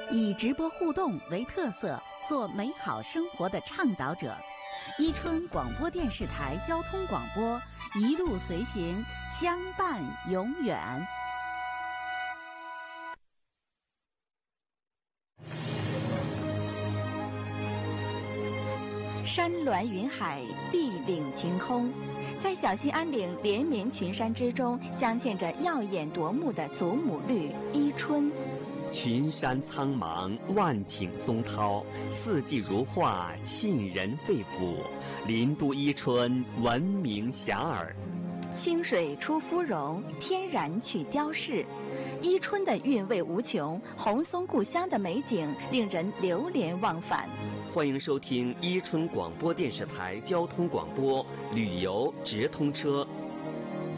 以直播互动为特色，做美好生活的倡导者。伊春广播电视台交通广播，一路随行，相伴永远。山峦云海，碧岭晴空，在小兴安岭连绵群山之中，镶嵌着耀眼夺目的祖母绿伊春。 群山苍茫，万顷松涛，四季如画，沁人肺腑。林都伊春，闻名遐迩。 清水出芙蓉，天然去雕饰。伊春的韵味无穷，红松故乡的美景令人流连忘返。 欢迎收听伊春广播电视台交通广播旅游直通车